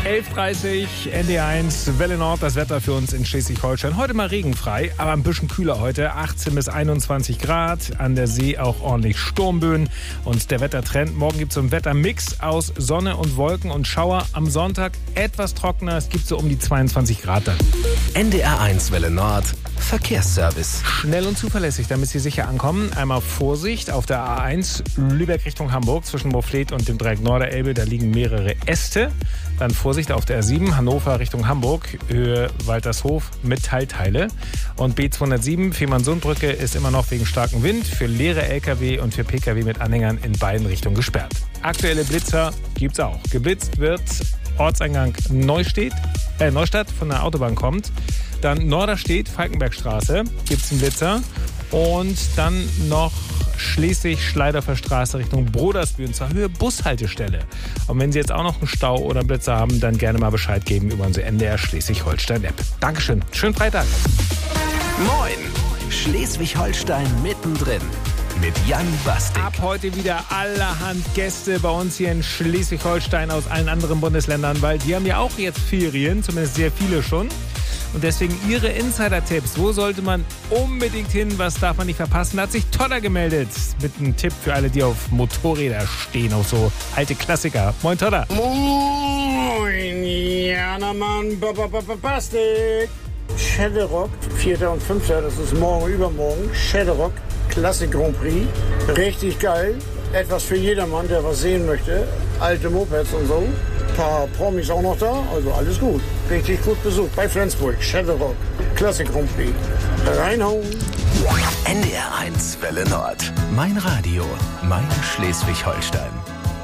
11.30 NDR1 Welle Nord, das Wetter für uns in Schleswig-Holstein. Heute mal regenfrei, aber ein bisschen kühler heute. 18 bis 21 Grad, an der See auch ordentlich Sturmböen. Und der Wettertrend, morgen gibt es so einen Wettermix aus Sonne und Wolken und Schauer. Am Sonntag etwas trockener, es gibt so um die 22 Grad dann. NDR1 Welle Nord, Verkehrsservice. Schnell und zuverlässig, damit Sie sicher ankommen. Einmal Vorsicht auf der A1 Lübeck Richtung Hamburg zwischen Moorfleet und dem Dreieck Norderelbe. Da liegen mehrere Äste. Dann Vorsicht auf der R7 Hannover Richtung Hamburg, Höhe Waltershof mit Teilteile. Und B207 Fehmarnsundbrücke ist immer noch wegen starkem Wind für leere LKW und für PKW mit Anhängern in beiden Richtungen gesperrt. Aktuelle Blitzer gibt's auch. Geblitzt wird Ortseingang Neustadt von der Autobahn kommt. Dann Norderstedt, Falkenbergstraße gibt's einen Blitzer. Und dann noch Schleswig-Schleiderfer Straße Richtung Brodersbüren zur Höhe Bushaltestelle. Und wenn Sie jetzt auch noch einen Stau oder einen Blitzer haben, dann gerne mal Bescheid geben über unsere NDR Schleswig-Holstein-App. Dankeschön. Schönen Freitag. Moin, Schleswig-Holstein mittendrin. Mit Jan Bastik. Ab heute wieder allerhand Gäste bei uns hier in Schleswig-Holstein aus allen anderen Bundesländern, weil die haben ja auch jetzt Ferien, zumindest sehr viele schon. Und deswegen Ihre Insider-Tipps. Wo sollte man unbedingt hin? Was darf man nicht verpassen? Da hat sich Todder gemeldet mit einem Tipp für alle, die auf Motorräder stehen, auf so alte Klassiker. Moin Todder. Moin, Janamann, Bastik. Shadowrock, 4. und 5. Das ist morgen, übermorgen. Shadowrock, Classic Grand Prix. Richtig geil. Etwas für jedermann, der was sehen möchte. Alte Mopeds und so. Ein paar Promis auch noch da, also alles gut. Richtig gut besucht bei Flensburg, Shadowrock, Classic Grand Prix. Reinhauen. NDR1 Welle Nord. Mein Radio, mein Schleswig-Holstein.